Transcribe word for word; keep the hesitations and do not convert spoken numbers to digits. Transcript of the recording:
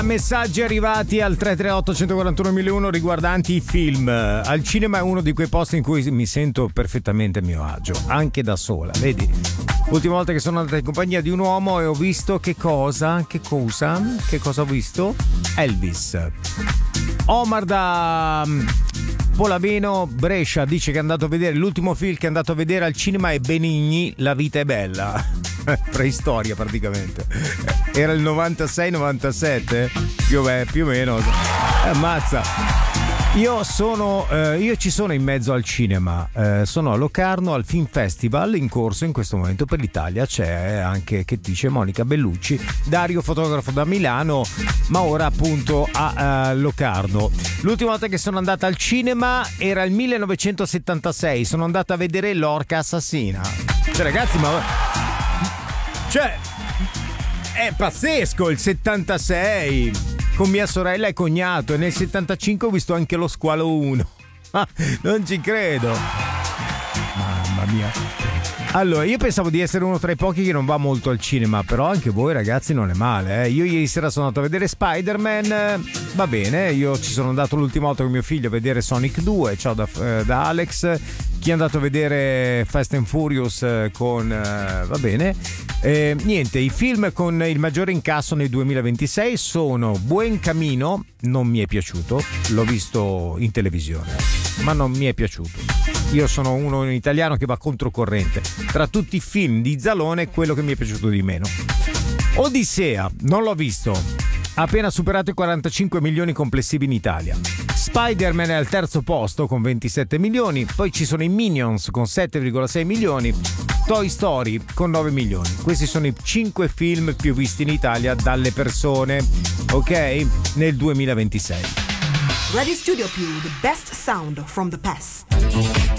Messaggi arrivati al tre tre otto uno quattro uno mille uno riguardanti i film. Al cinema è uno di quei posti in cui mi sento perfettamente a mio agio, anche da sola, vedi? L'ultima volta che sono andata in compagnia di un uomo e ho visto che cosa? Che cosa? Che cosa ho visto? Elvis. Omar da Polaveno, Brescia, dice che è andato a vedere l'ultimo film che è andato a vedere al cinema è Benigni, La vita è bella. Preistoria praticamente. Era il novantasei novantasette, più, beh, più o meno. Ammazza. Io sono eh, io ci sono in mezzo al cinema, eh, sono a Locarno al Film Festival in corso in questo momento per l'Italia. C'è anche, che dice, Monica Bellucci, Dario fotografo da Milano, ma ora appunto a uh, Locarno. L'ultima volta che sono andata al cinema era il millenovecentosettantasei, sono andata a vedere L'orca assassina. Cioè ragazzi, ma cioè è pazzesco, il settantasei con mia sorella e cognato, e nel settantacinque ho visto anche Lo squalo uno. Non ci credo, mamma mia. Allora, io pensavo di essere uno tra i pochi che non va molto al cinema, però anche voi ragazzi non è male, eh. Io ieri sera sono andato a vedere Spider-Man, va bene, io ci sono andato l'ultima volta con mio figlio a vedere Sonic due, ciao da, eh, da Alex. Chi è andato a vedere Fast and Furious con eh, va bene. Eh, niente, i film con il maggiore incasso nel duemilaventisei sono Buen Camino, non mi è piaciuto, l'ho visto in televisione, ma non mi è piaciuto. Io sono uno in italiano che va controcorrente. Tra tutti i film di Zalone, quello che mi è piaciuto di meno. Odissea, non l'ho visto, ha appena superato i quarantacinque milioni complessivi in Italia. Spider-Man è al terzo posto con ventisette milioni, poi ci sono i Minions con sette virgola sei milioni, Toy Story con nove milioni. Questi sono i cinque film più visti in Italia dalle persone, ok? Nel duemilaventisei. Radio Studio Più, the best sound from the past.